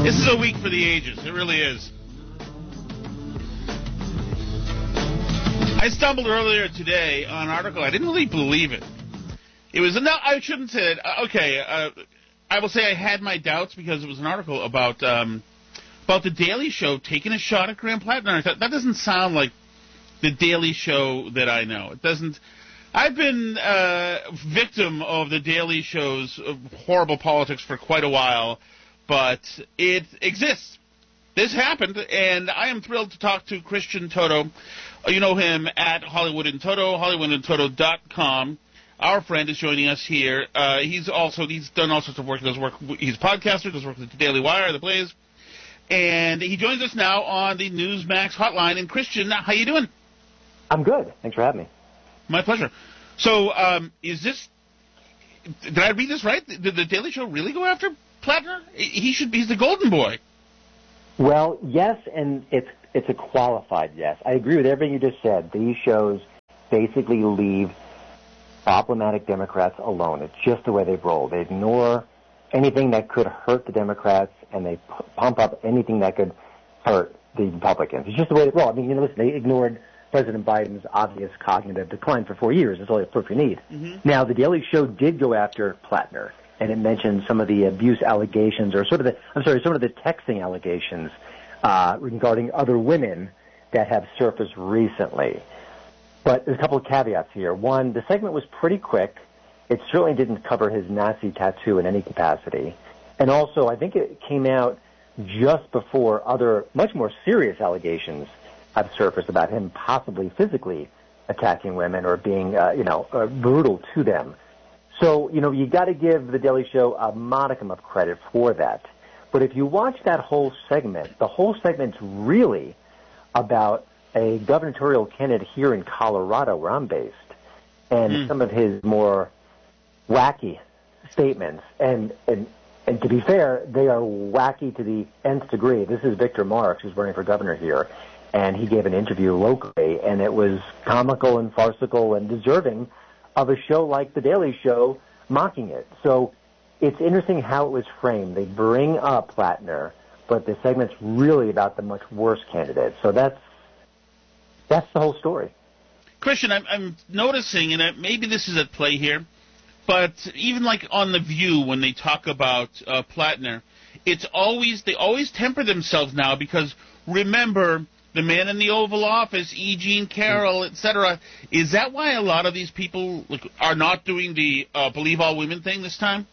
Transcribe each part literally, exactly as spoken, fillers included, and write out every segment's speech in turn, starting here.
This is a week for the ages. It really is. I stumbled earlier today on an article. I didn't really believe it. It was, no, I shouldn't say it. Uh, okay, uh, I will say I had my doubts because it was an article about um, about The Daily Show taking a shot at Graham Plattner. I thought, that doesn't sound like The Daily Show that I know. It doesn't. I've been uh, victim of The Daily Show's horrible politics for quite a while, but it exists. This happened, and I am thrilled to talk to Christian Toto. You know him at Hollywood in Toto, hollywood in toto dot com. Our friend is joining us here. Uh, he's also he's done all sorts of work. He does work. He's a podcaster. Does work with the Daily Wire, The Blaze, and he joins us now on the Newsmax hotline. And Christian, how you doing? I'm good. Thanks for having me. My pleasure. So, um, is this? Did I read this right? Did the Daily Show really go after Plattner? He should be. He's the golden boy. Well, yes, and it's it's a qualified yes. I agree with everything you just said. These shows basically leave problematic Democrats alone. It's just the way they roll. They ignore anything that could hurt the Democrats, and they p- pump up anything that could hurt the Republicans. It's just the way they roll. I mean, you know, listen, they ignored President Biden's obvious cognitive decline for four years. That's all the proof you need. Mm-hmm. Now, The Daily Show did go after Plattner, and it mentioned some of the abuse allegations, or sort of the, I'm sorry, some of the texting allegations uh, regarding other women that have surfaced recently. But there's a couple of caveats here. One, the segment was pretty quick. It certainly didn't cover his Nazi tattoo in any capacity. And also, I think it came out just before other, much more serious allegations have surfaced about him possibly physically attacking women or being, uh, you know, uh, brutal to them. So, you know, you got to give The Daily Show a modicum of credit for that. But if you watch that whole segment, the whole segment's really about a gubernatorial candidate here in Colorado, where I'm based, and mm. some of his more wacky statements. And, and and to be fair, they are wacky to the nth degree. This is Victor Marx, who's running for governor here, and he gave an interview locally, and it was comical and farcical and deserving of a show like The Daily Show mocking it. So it's interesting how it was framed. They bring up Plattner, but the segment's really about the much worse candidate. So that's that's the whole story. Christian, I'm, I'm noticing, and maybe this is at play here, but even like on The View, when they talk about uh, Plattner, it's always they always temper themselves now because remember, the man in the Oval Office, E. Jean Carroll, et cetera. Is that why a lot of these people like, are not doing the uh, Believe All Women thing this time?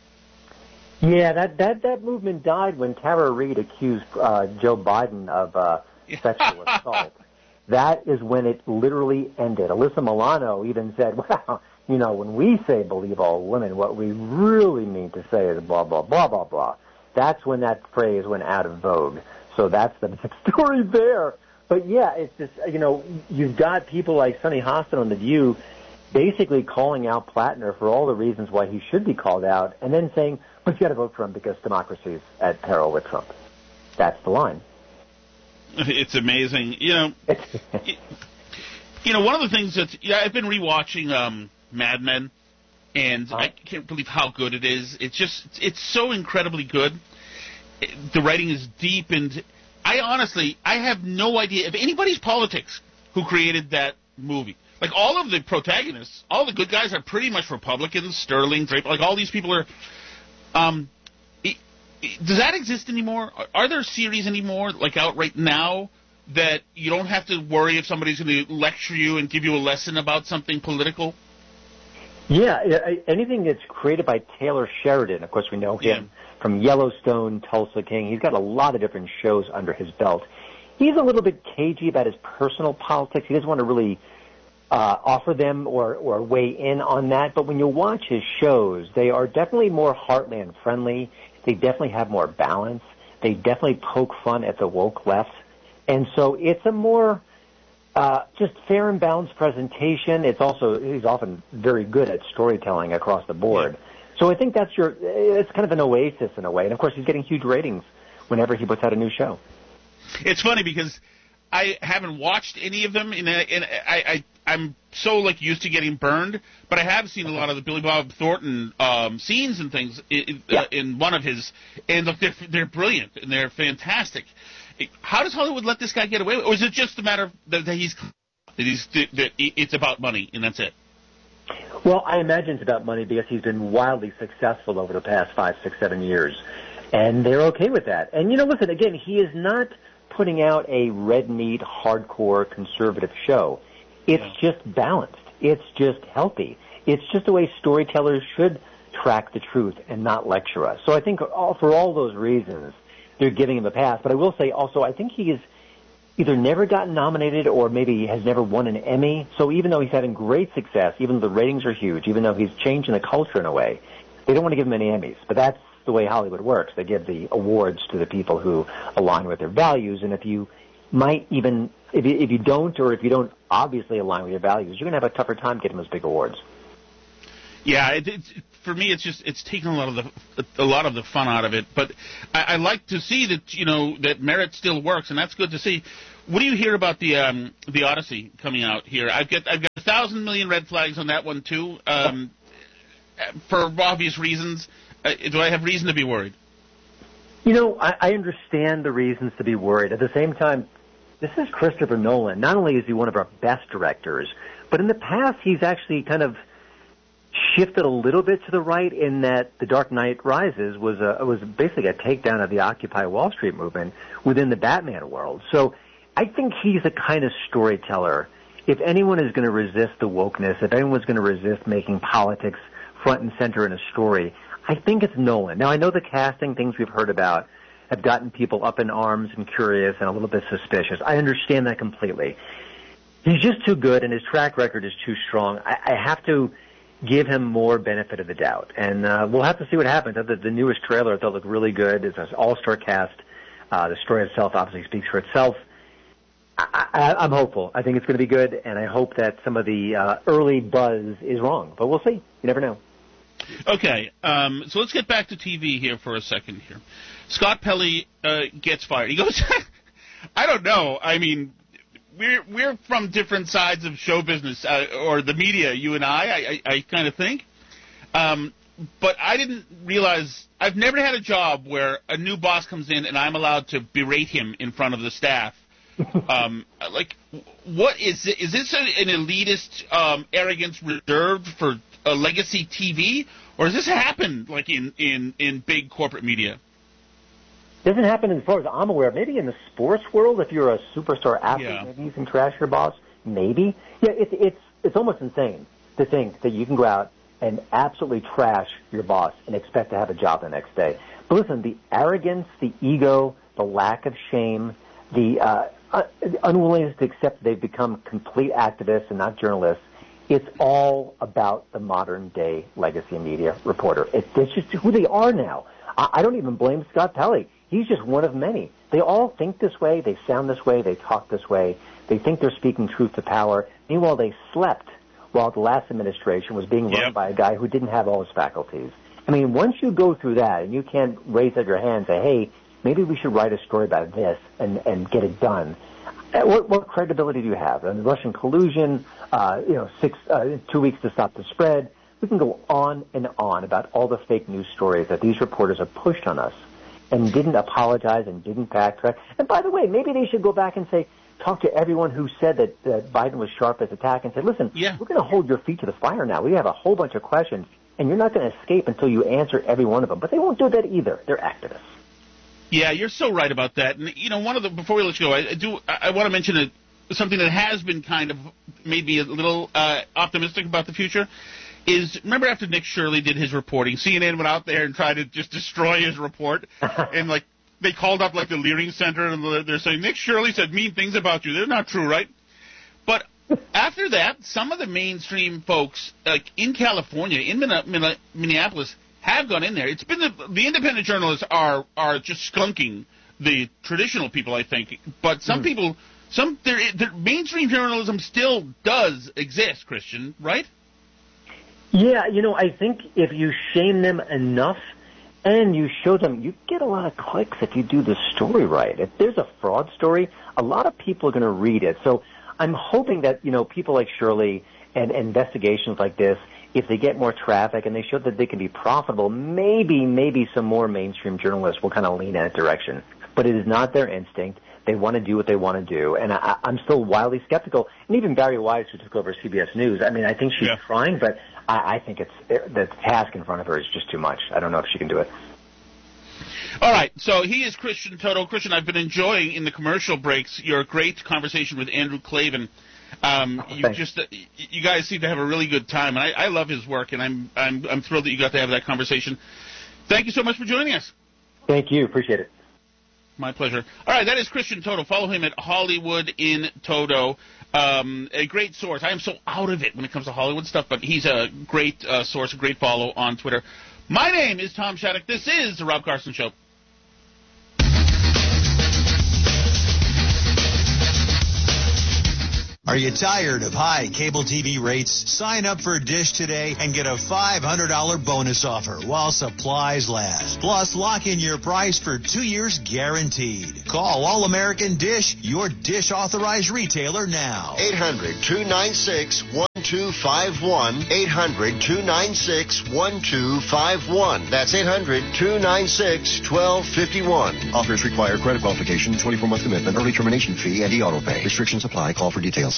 Yeah, that, that, that movement died when Tara Reid accused uh, Joe Biden of uh, sexual assault. That is when it literally ended. Alyssa Milano even said, well, you know, when we say Believe All Women, what we really mean to say is blah, blah, blah, blah, blah. That's when that phrase went out of vogue. So that's the story there. But, yeah, it's just, you know, you've got people like Sonny Hostin on The View basically calling out Plattner for all the reasons why he should be called out and then saying, but you got to vote for him because democracy's at peril with Trump. That's the line. It's amazing. You know, you know, one of the things that yeah, I've been rewatching um, Mad Men, and uh-huh. I can't believe how good it is. It's just, it's so incredibly good. The writing is deep, and I honestly, I have no idea if anybody's politics who created that movie. Like, all of the protagonists, all the good guys are pretty much Republicans, Sterling, Draper, like, all these people are, um, it, it, does that exist anymore? Are, are there series anymore, like, out right now, that you don't have to worry if somebody's going to lecture you and give you a lesson about something political? Yeah, anything that's created by Taylor Sheridan, of course we know him yeah. from Yellowstone, Tulsa King. He's got a lot of different shows under his belt. He's a little bit cagey about his personal politics. He doesn't want to really uh, offer them or, or weigh in on that. But when you watch his shows, they are definitely more heartland friendly. They definitely have more balance. They definitely poke fun at the woke left. And so it's a more... Uh, just fair and balanced presentation. It's also, he's often very good at storytelling across the board. Yeah. So I think that's your, it's kind of an oasis in a way. And of course he's getting huge ratings whenever he puts out a new show. It's funny because I haven't watched any of them, and I, and I, I I'm so like used to getting burned, but I have seen a lot of the Billy Bob Thornton um, scenes and things in, yeah. uh, in one of his, and look, they're they're brilliant and they're fantastic. How does Hollywood let this guy get away with it? Or is it just a matter of that, that he's that he's that it's about money and that's it? Well, I imagine it's about money because he's been wildly successful over the past five, six, seven years, and they're okay with that. And you know, listen, again, he is not putting out a red meat, hardcore, conservative show. It's yeah. just balanced. It's just healthy. It's just the way storytellers should track the truth and not lecture us. So I think all, for all those reasons, they're giving him a pass. But I will say also, I think he has either never gotten nominated or maybe has never won an Emmy. So even though he's having great success, even though the ratings are huge, even though he's changing the culture in a way, they don't want to give him any Emmys. But that's the way Hollywood works. They give the awards to the people who align with their values. And if you might even, if you, if you don't, or if you don't obviously align with your values, you're going to have a tougher time getting those big awards. Yeah, it, it, for me, it's just it's taken a lot of the a lot of the fun out of it. But I, I like to see that you know that merit still works, and that's good to see. What do you hear about the um, the Odyssey coming out here? I've got I've got a thousand million red flags on that one too, um, for obvious reasons. Uh, do I have reason to be worried? You know, I, I understand the reasons to be worried. At the same time, this is Christopher Nolan. Not only is he one of our best directors, but in the past he's actually kind of shifted a little bit to the right in that The Dark Knight Rises was a, was basically a takedown of the Occupy Wall Street movement within the Batman world. So I think he's the kind of storyteller, if anyone is going to resist the wokeness, if anyone's going to resist making politics front and center in a story, I think it's Nolan. Now, I know the casting, things we've heard about, have gotten people up in arms and curious and a little bit suspicious. I understand that completely. He's just too good, and his track record is too strong. I, I have to give him more benefit of the doubt. And uh, we'll have to see what happens. The, the newest trailer, I thought, looked really good. It's an all-star cast. Uh, the story itself obviously speaks for itself. I, I, I'm hopeful. I think it's going to be good, and I hope that some of the uh, early buzz is wrong. But we'll see. You never know. Okay, um, so let's get back to T V here for a second here. Scott Pelley uh, gets fired. He goes, I don't know. I mean, we're we're from different sides of show business, uh, or the media, you and I, I, I, I kind of think. Um, but I didn't realize, I've never had a job where a new boss comes in and I'm allowed to berate him in front of the staff. um, like, what is it? Is this an, an elitist um, arrogance reserved for a legacy T V, or does this happen like in, in, in big corporate media? Doesn't happen as far as I'm aware. Maybe in the sports world, if you're a superstar athlete, yeah. maybe you can trash your boss. Maybe. Yeah, it's it's it's almost insane to think that you can go out and absolutely trash your boss and expect to have a job the next day. But listen, the arrogance, the ego, the lack of shame, the uh, uh, unwillingness to accept that they've become complete activists and not journalists, it's all about the modern-day legacy media reporter. It, it's just who they are now. I, I don't even blame Scott Pelley. He's just one of many. They all think this way. They sound this way. They talk this way. They think they're speaking truth to power. Meanwhile, they slept while the last administration was being run yep. by a guy who didn't have all his faculties. I mean, once you go through that and you can't raise up your hand and say, hey, maybe we should write a story about this and, and get it done, What, what credibility do you have? And Russian collusion, uh, you know, six, uh, two weeks to stop the spread. We can go on and on about all the fake news stories that these reporters have pushed on us and didn't apologize and didn't backtrack. And by the way, maybe they should go back and say, talk to everyone who said that, that Biden was sharp as attack and say, listen, yeah. we're going to hold your feet to the fire now. We have a whole bunch of questions, and you're not going to escape until you answer every one of them. But they won't do that either. They're activists. Yeah, you're so right about that. And, you know, one of the, before we let you go, I, I do, I, I want to mention a, something that has been kind of made me a little uh, optimistic about the future is, remember after Nick Shirley did his reporting, C N N went out there and tried to just destroy his report, and, like, they called up, like, the Leering Center, and they're saying, Nick Shirley said mean things about you. They're not true, right? But after that, some of the mainstream folks, like, in California, in Minneapolis, have gone in there. It's been the, the independent journalists are are just skunking the traditional people, I think. But some mm. people, some their, their mainstream journalism still does exist, Christian, right? Yeah, you know, I think if you shame them enough and you show them, you get a lot of clicks if you do the story right. If there's a fraud story, a lot of people are going to read it. So I'm hoping that, you know, people like Shirley and, and investigations like this, if they get more traffic and they show that they can be profitable, maybe, maybe some more mainstream journalists will kind of lean in that direction. But it is not their instinct. They want to do what they want to do. And I, I'm still wildly skeptical. And even Barry Weiss, who took over C B S News, I mean, I think she's yeah. trying, but I, I think it's the task in front of her is just too much. I don't know if she can do it. All right, so he is Christian Toto. Christian, I've been enjoying in the commercial breaks your great conversation with Andrew Klavan. Um, oh, you just, uh, you guys seem to have a really good time, and I, I love his work, and I'm, I'm, I'm thrilled that you got to have that conversation. Thank you so much for joining us. Thank you. Appreciate it. My pleasure. All right, that is Christian Toto. Follow him at Hollywood in Toto. Um, a great source. I am so out of it when it comes to Hollywood stuff, but he's a great uh, source, a great follow on Twitter. My name is Tom Shattuck. This is The Rob Carson Show. Are you tired of high cable T V rates? Sign up for Dish today and get a five hundred dollars bonus offer while supplies last. Plus, lock in your price for two years guaranteed. Call All American Dish, your Dish authorized retailer now. eight hundred, two nine six, one two five one. eight hundred, two nine six, one two five one. That's eight hundred, two nine six, one two five one. Offers require credit qualification, twenty-four month commitment, early termination fee, and e-auto pay. Restrictions apply. Call for details.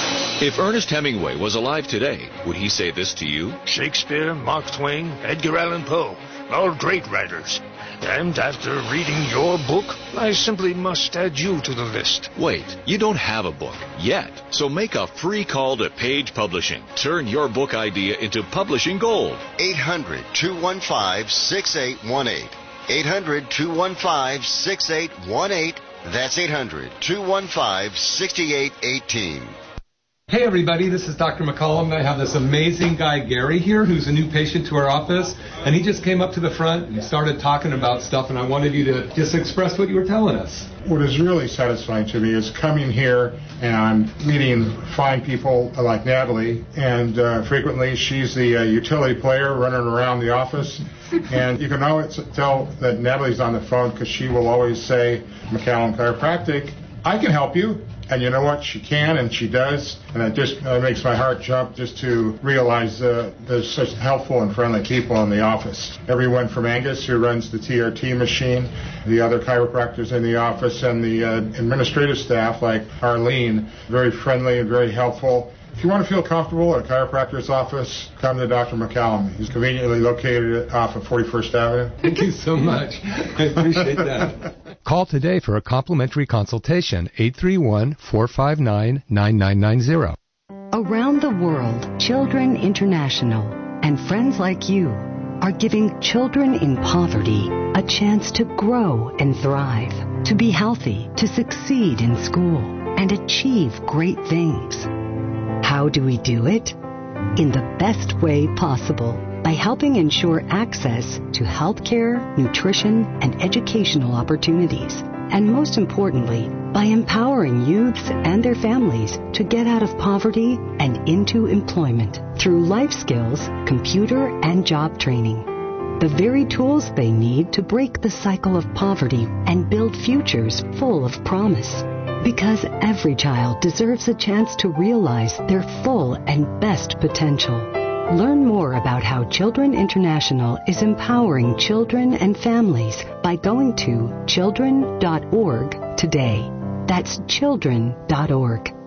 If Ernest Hemingway was alive today, would he say this to you? Shakespeare, Mark Twain, Edgar Allan Poe, all great writers. And after reading your book, I simply must add you to the list. Wait, you don't have a book yet. So make a free call to Page Publishing. Turn your book idea into publishing gold. eight hundred, two one five, six eight one eight. eight hundred, two one five, six eight one eight. That's eight hundred, two one five, six eight one eight. Hey everybody, this is Doctor McCollum. I have this amazing guy, Gary, here, who's a new patient to our office, and he just came up to the front and started talking about stuff, and I wanted you to just express what you were telling us. What is really satisfying to me is coming here and meeting fine people like Natalie, and uh, frequently she's the uh, utility player running around the office, and you can always tell that Natalie's on the phone because she will always say, McCallum Chiropractic, I can help you. And you know what? She can, and she does. And it just uh, makes my heart jump just to realize uh, there's such helpful and friendly people in the office. Everyone from Angus, who runs the T R T machine, the other chiropractors in the office, and the uh, administrative staff like Arlene, very friendly and very helpful. If you want to feel comfortable at a chiropractor's office, come to Doctor McCallum. He's conveniently located off of forty-first Avenue. Thank you so much. I appreciate that. Call today for a complimentary consultation, eight three one, four five nine, nine nine nine zero. Around the world, Children International and friends like you are giving children in poverty a chance to grow and thrive, to be healthy, to succeed in school, and achieve great things. How do we do it? In the best way possible, by helping ensure access to health care, nutrition, and educational opportunities. And most importantly, by empowering youths and their families to get out of poverty and into employment through life skills, computer, and job training. The very tools they need to break the cycle of poverty and build futures full of promise. Because every child deserves a chance to realize their full and best potential. Learn more about how Children International is empowering children and families by going to children dot org today. That's children dot org.